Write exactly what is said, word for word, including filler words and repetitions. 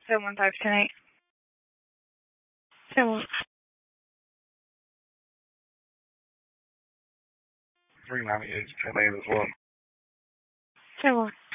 seven one five ten eight. Seven one. three ninety-eight ten eight as well. Seven one.